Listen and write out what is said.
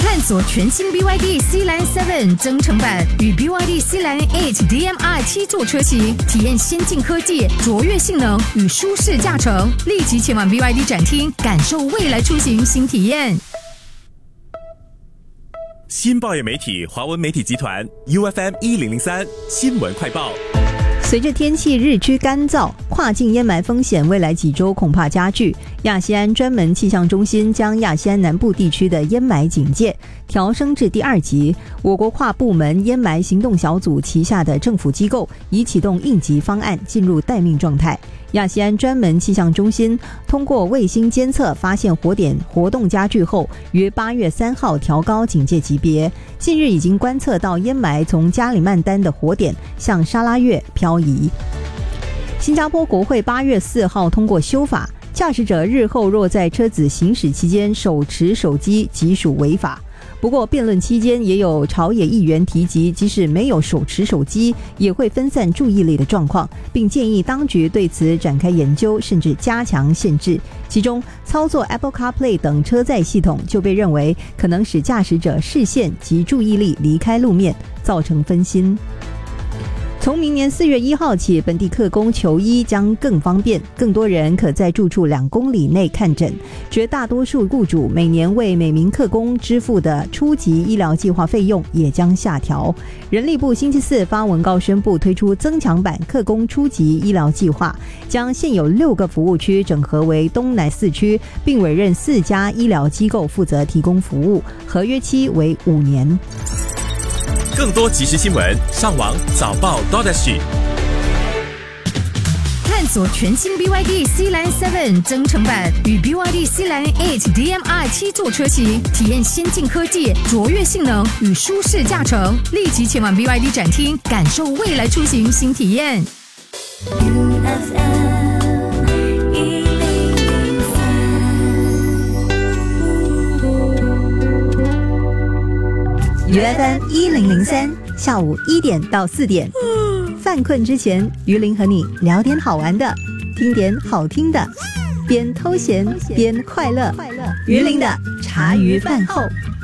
探索全新 BYD Sealine 7增程版与 BYD Sealine 8 DM-i 7座车型，体验先进科技、卓越性能与舒适驾乘。立即前往 BYD 展厅，感受未来出行新体验。 新报业媒体华文媒体集团 UFM1003 新闻快报。 随着天气日趋干燥，跨境烟霾风险未来几周恐怕加剧。亚细安专门气象中心将亚细安南部地区的烟霾警戒调升至第2级。我国跨部门烟霾行动小组旗下的政府机构已启动应急方案，进入待命状态。亚细安专门气象中心通过卫星监测发现火点活动加剧后，于8月3号调高警戒级别。近日已经观测到烟霾从加里曼丹的火点向沙拉越漂移。新加坡国会8月4号通过修法，驾驶者日后若在车子行驶期间手持手机即属违法。不过辩论期间也有朝野议员提及，即使没有手持手机也会分散注意力的状况，并建议当局对此展开研究，甚至加强限制。其中操作 Apple CarPlay 等车载系统就被认为可能使驾驶者视线及注意力离开路面，造成分心。从明年4月1号起，本地客工求医将更方便，更多人可在住处2公里内看诊。绝大多数雇主每年为每名客工支付的初级医疗计划费用也将下调。人力部星期四发文告宣布推出增强版客工初级医疗计划，将现有6个服务区整合为东南4区，并委任4家医疗机构负责提供服务，合约期为5年。 更多即时新闻，上网早报 .SG。 探索全新 BYD Sealine 7增程版与 BYD Sealine 8 DM-i 7座车型，体验先进科技、卓越性能与舒适驾乘。立即前往 BYD 展厅，感受未来出行新体验。 UFM1003下午1点到4点，犯困之前，于林和你聊点好玩的，听点好听的，边偷闲边快乐。于林的茶余饭后。